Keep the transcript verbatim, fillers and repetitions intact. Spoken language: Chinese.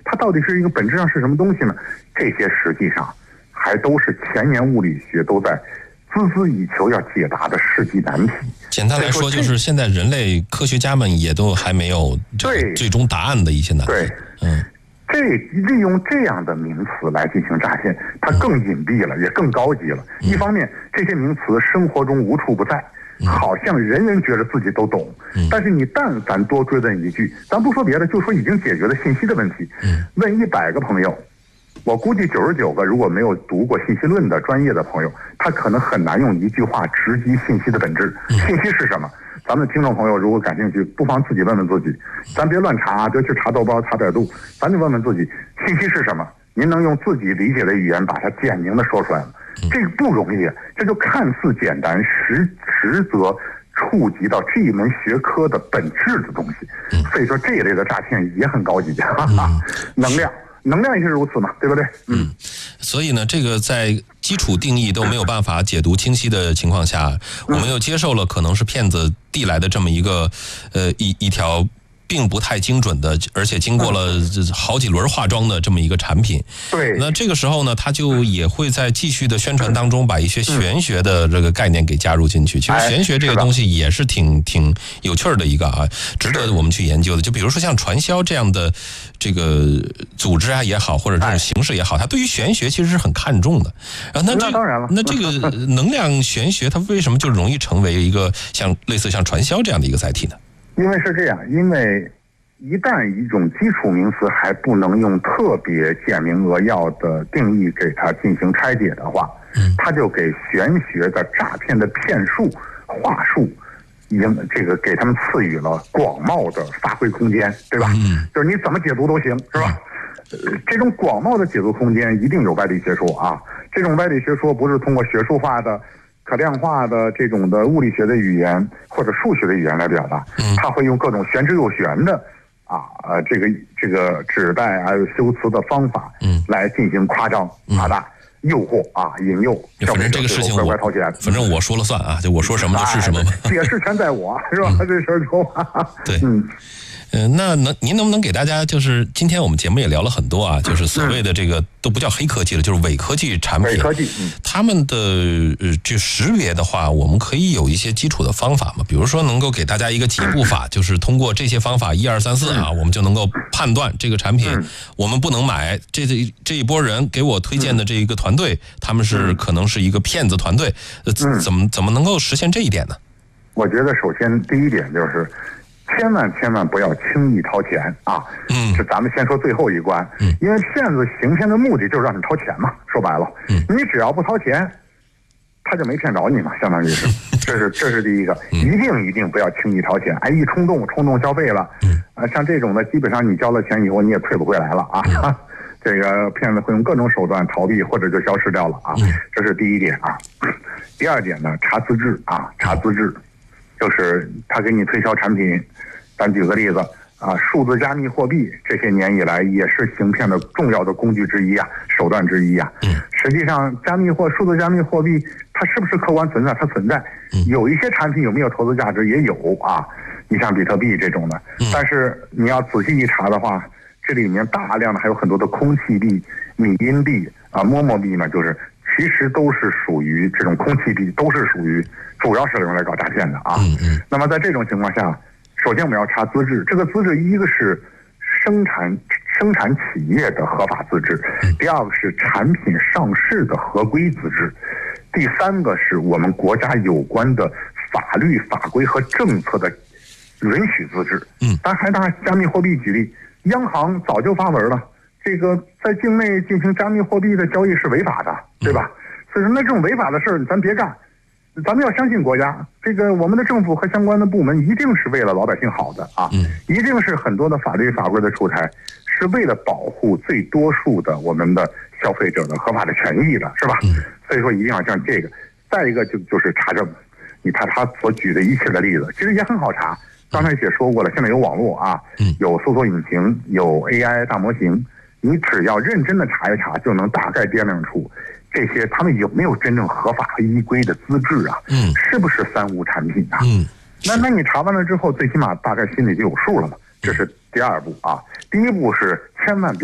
它到底是一个本质上是什么东西呢？这些实际上还都是前沿物理学都在孜孜以求要解答的世纪难题。 简单来说，就是现在人类科学家们也都还没有这个最终答案的一些难题。 对，嗯，这利用这样的名词来进行诈骗，它更隐蔽了，也更高级了。嗯、一方面，这些名词生活中无处不在，好像人人觉得自己都懂。嗯、但是你但凡多追问一句，咱不说别的，就说已经解决了信息的问题，嗯、问一百个朋友。我估计九十九个如果没有读过信息论的专业的朋友，他可能很难用一句话直击信息的本质。信息是什么？咱们听众朋友如果感兴趣，不妨自己问问自己，咱别乱查，别去查豆包、查百度，咱就问问自己，信息是什么？您能用自己理解的语言把它简明的说出来吗？这个不容易，这就看似简单，实实则触及到这一门学科的本质的东西。所以说这一类的诈骗也很高级，哈哈，能量。能量也是如此嘛，对不对？ 嗯，所以呢，这个在基础定义都没有办法解读清晰的情况下，我们又接受了可能是骗子递来的这么一个呃一一条并不太精准的，而且经过了好几轮化妆的这么一个产品。 对。 那这个时候呢，他就也会在继续的宣传当中把一些玄学的这个概念给加入进去。其实玄学这个东西也是挺挺有趣的一个啊，值得我们去研究的。就比如说像传销这样的这个组织啊也好，或者这种形式也好，它对于玄学其实是很看重的。然后那这当然了， 那这个能量玄学它为什么就容易成为一个像类似像传销这样的一个载体呢？ 因为是这样，因为一旦一种基础名词还不能用特别简明扼要的定义给它进行拆解的话，它就给玄学的诈骗的骗术话术已经这个给他们赐予了广袤的发挥空间，对吧？就是你怎么解读都行，是吧？这种广袤的解读空间一定有外力学说啊，这种外力学说不是通过学术化的可量化的这种的物理学的语言或者数学的语言来表达，他会用各种玄之又玄的啊呃这个这个指代还有修辞的方法，嗯，来进行夸张、夸大、诱惑啊、引诱。 反正这个事情我， 乖乖掏钱， 反正我说了算啊，就我说什么就是什么嘛。 解释权在我，是吧？这事儿说话。 对，嗯。呃，那能您能不能给大家，就是今天我们节目也聊了很多啊，就是所谓的这个都不叫黑科技了，就是伪科技产品， 伪科技，嗯， 他们的呃就识别的话，我们可以有一些基础的方法嘛，比如说能够给大家一个几步法，就是通过这些方法一二三四啊，我们就能够判断这个产品我们不能买，这这一波人给我推荐的这一个团队，他们是可能是一个骗子团队，呃，怎么怎么能够实现这一点呢？ 我觉得首先第一点就是。千万千万不要轻易掏钱啊！嗯，是咱们先说最后一关，嗯，因为骗子行骗的目的就是让你掏钱嘛，说白了，嗯，你只要不掏钱，他就没骗着你嘛，相当于是，这是这是第一个，一定一定不要轻易掏钱，哎，一冲动冲动消费了，嗯，啊，像这种的，基本上你交了钱以后你也退不回来了啊，嗯、这个骗子会用各种手段逃避或者就消失掉了啊，嗯、这是第一点啊。第二点呢，查资质啊，查资质。就是他给你推销产品，咱举个例子啊，数字加密货币这些年以来也是行骗的重要的工具之一啊，手段之一啊。嗯，实际上加密货数字加密货币它是不是客观存在？它存在。有一些产品有没有投资价值也有啊，你像比特币这种的。但是你要仔细一查的话，这里面大量的还有很多的空气币、米因币啊、陌陌币呢，就是其实都是属于这种空气币，都是属于。主要是用来搞诈骗的啊。嗯嗯。那么在这种情况下，首先我们要查资质。这个资质，一个是生产生产企业的合法资质，第二个是产品上市的合规资质，第三个是我们国家有关的法律法规和政策的允许资质。嗯。咱还拿加密货币举例，央行早就发文了，这个在境内进行加密货币的交易是违法的，对吧？所以说，那这种违法的事儿，咱别干。咱们要相信国家，这个我们的政府和相关的部门一定是为了老百姓好的啊，嗯、一定是很多的法律法规的出台是为了保护最多数的我们的消费者的合法的权益的，是吧？嗯、所以说一定要像这个。再一个就就是查证，你看他所举的一切的例子，其实也很好查。刚才也说过了，现在有网络啊，有搜索引擎，有 A I 大模型，你只要认真的查一查，就能大概掂量出。这些他们有没有真正合法和依规的资质啊？嗯，是不是三无产品啊？嗯，那那你查完了之后，最起码大概心里就有数了嘛。这是第二步啊。第一步是千万别。